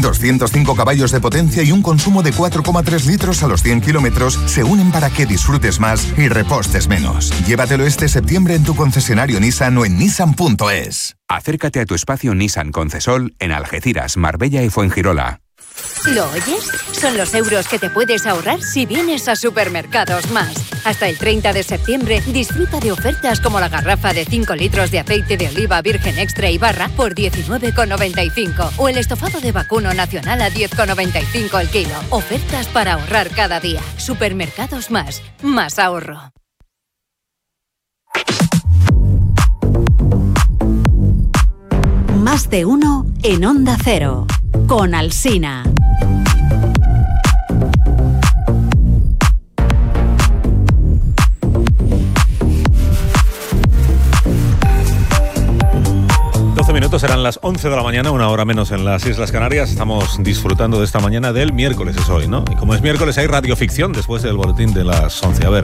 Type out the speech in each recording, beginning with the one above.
205 caballos de potencia y un consumo de 4,3 litros a los 100 kilómetros se unen para que disfrutes más y repostes menos. Llévatelo este septiembre en tu concesionario Nissan o en nissan.es. Acércate a tu espacio Nissan Concesol en Algeciras, Marbella y Fuengirola. ¿Lo oyes? Son los euros que te puedes ahorrar si vienes a Supermercados Más. Hasta el 30 de septiembre disfruta de ofertas como la garrafa de 5 litros de aceite de oliva virgen extra y barra por 19,95 o el estofado de vacuno nacional a 10,95 el kilo. Ofertas para ahorrar cada día. Supermercados Más. Más ahorro. Más de uno en Onda Cero. Con Alsina. Minutos, serán las 11 de la mañana, una hora menos en las Islas Canarias. Estamos disfrutando de esta mañana del miércoles, es hoy, ¿no? Y como es miércoles hay radioficción después del boletín de las 11. A ver,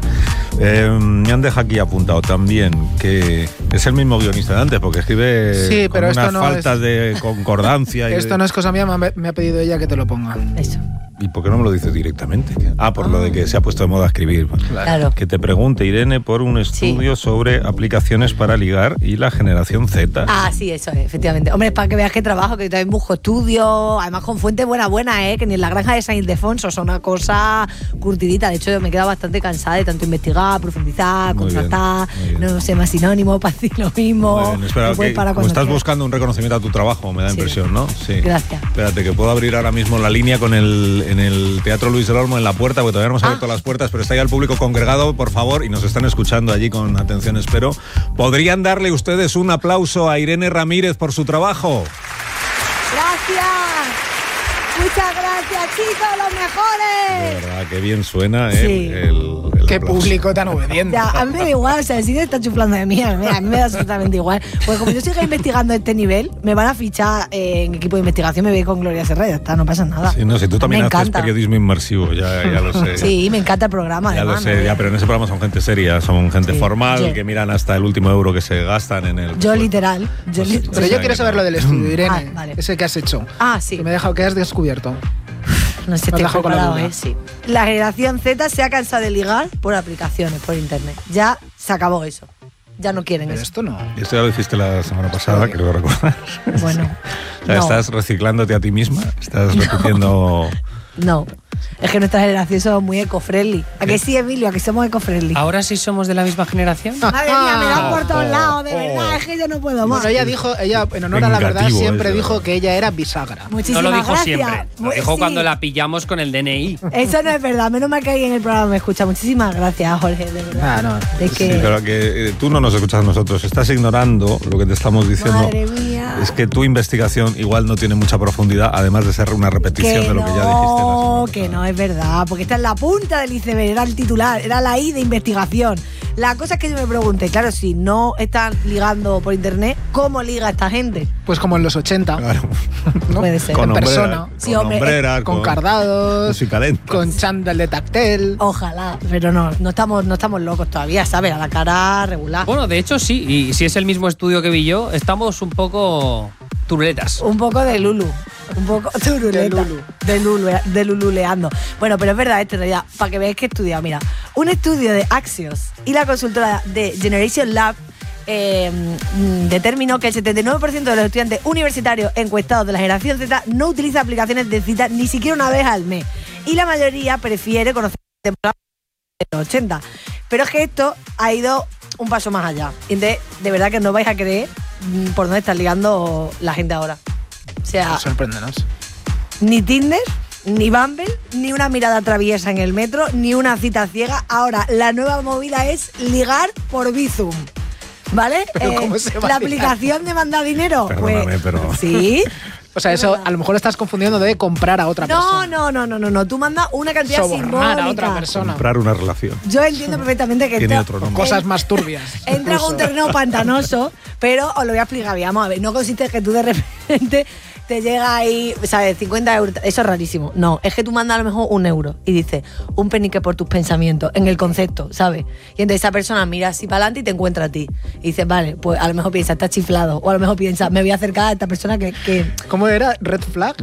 me han dejado aquí apuntado también que es el mismo guionista de antes, porque escribe sí, pero con esto unas no faltas de concordancia. Esto no es cosa mía, me ha pedido ella que te lo ponga. Eso. ¿Y por qué no me lo dices directamente? Por lo de que se ha puesto de moda escribir. Claro. Que te pregunte, Irene, por un estudio sobre aplicaciones para ligar y la generación Z. Sí, eso es, efectivamente. Hombre, para que veas que trabajo, que yo también busco estudios, además con fuentes buena, que ni en la granja de San Ildefonso, son una cosa curtidita. De hecho, yo me he quedado bastante cansada de tanto investigar, profundizar, contrastar, no sé, más sinónimos, para decir lo mismo. Bueno, espera, como estás buscando un reconocimiento a tu trabajo, me da impresión, ¿no? Sí. Gracias. Espérate, que puedo abrir ahora mismo la línea con en el Teatro Luis del Olmo en la puerta, porque todavía no hemos abierto las puertas, pero está ya el público congregado, por favor, y nos están escuchando allí con atención, espero. ¿Podrían darle ustedes un aplauso a Irene Ramírez por su trabajo? ¡Gracias! ¡Muchas gracias, chicos, los mejores! De verdad, qué bien suena Sí. Qué público tan obediente. Ya, a mí me da igual, o sea, el cine está chuflando de mí, a mí me da absolutamente igual. Porque como yo siga investigando a este nivel, me van a fichar en equipo de investigación, me voy con Gloria Serra, ya está, no pasa nada. Sí, no, si tú también haces periodismo inmersivo, ya lo sé. Sí, me encanta el programa. Ya además, lo sé, pero en ese programa son gente seria, son gente formal, que miran hasta el último euro que se gastan en el... Yo literal. Pero yo quiero saber lo del estudio, Irene, vale. ese que has hecho. Sí. Que me he dejado, que has descubierto. No sé, estoy preparado, sí. La generación Z se ha cansado de ligar por aplicaciones, por internet. Ya se acabó eso. Ya no quieren pero eso. Esto no. Esto ya lo hiciste la semana pasada, creo recordar. Bueno. O sea, ¿estás reciclándote a ti misma? ¿Estás repitiendo...? No. Es que nuestra generación somos muy eco-friendly. ¿A que sí, Emilio? ¿A que somos eco-friendly? ¿Ahora sí somos de la misma generación? Madre mía, me dan por todos lados, de verdad, es que yo no puedo más. Bueno, ella en honor a la verdad, siempre dijo que ella era bisagra. Muchísimas no lo dijo gracias. siempre. Lo dijo cuando la pillamos con el DNI. Eso no es verdad. Menos mal que alguien en el programa me escucha. Muchísimas gracias, Jorge, de verdad. No. De que... Sí, pero que tú no nos escuchas a nosotros. Estás ignorando lo que te estamos diciendo. Madre mía. Es que tu investigación igual no tiene mucha profundidad, además de ser una repetición de lo que ya dijiste. Que no, es verdad. Porque está en la punta del iceberg. Era el titular. Era la I de investigación. La cosa es que yo me pregunté, claro, si no están ligando por internet, ¿cómo liga esta gente? Pues como en los 80. Claro. ¿No? Puede ser. Con en persona. Sí, hombreras, con cardados, con chándal de tactel. Ojalá, pero no estamos locos todavía, ¿sabes? A la cara regular. Bueno, de hecho sí, y si es el mismo estudio que vi yo, estamos un poco turuletas. Un poco de Lulu. Un poco turuleta. De lululeando. Bueno, pero es verdad esto en realidad, para que veáis que he estudiado. Mira, un estudio de Axios y la consultora de Generation Lab determinó que el 79% de los estudiantes universitarios encuestados de la generación Z no utiliza aplicaciones de cita ni siquiera una vez al mes. Y la mayoría prefiere conocer temporadas de los 80. Pero es que esto ha ido un paso más allá. Entonces, de verdad que no vais a creer por dónde está ligando la gente ahora. O sea, sorpréndenos. Ni Tinder, ni Bumble, ni una mirada traviesa en el metro, ni una cita ciega. Ahora, la nueva movida es ligar por Bizum. ¿Vale? ¿Cómo se va la a ligar? aplicación de mandar dinero. Perdóname, pero... Sí. O sea, eso a lo mejor lo estás confundiendo de comprar a otra persona. No. Tú mandas una cantidad Sobornar simbólica. a otra persona. Comprar una relación. Yo entiendo perfectamente que Tiene otro nombre. Cosas más turbias. Entra en un terreno pantanoso, pero os lo voy a explicar. Vamos a ver, no consiste en que tú de repente te llega ahí, ¿sabes? 50 euros. Eso es rarísimo. No, es que tú mandas a lo mejor 1 euro y dices, un penique por tus pensamientos, en el concepto, ¿sabes? Y entonces esa persona mira así para adelante y te encuentra a ti. Y dices, vale, pues a lo mejor piensa, está chiflado. O a lo mejor piensa, me voy a acercar a esta persona que... ¿Cómo era? ¿Red flag?